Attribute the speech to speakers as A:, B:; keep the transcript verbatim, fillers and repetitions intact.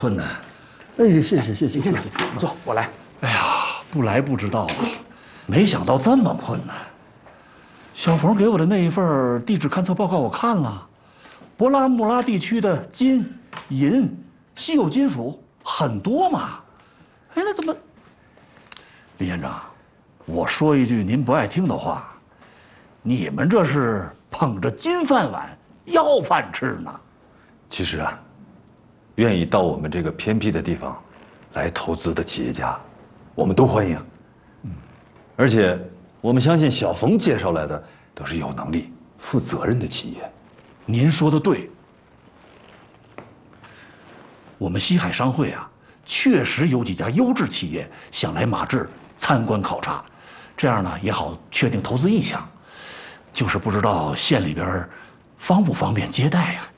A: 困难。
B: 哎，谢谢谢谢谢谢，
C: 你坐，我来。
A: 哎呀，不来不知道啊，没想到这么困难。小冯给我的那一份地质勘测报告我看了，博拉穆拉地区的金、银、稀有金属很多嘛。哎，那怎么？李县长，我说一句您不爱听的话，你们这是捧着金饭碗要饭吃呢。
C: 其实啊，愿意到我们这个偏僻的地方来投资的企业家，我们都欢迎。嗯，而且我们相信小冯介绍来的都是有能力、负责任的企业。
A: 您说的对，我们西海商会啊，确实有几家优质企业想来马治参观考察，这样呢也好确定投资意向。就是不知道县里边方不方便接待呀？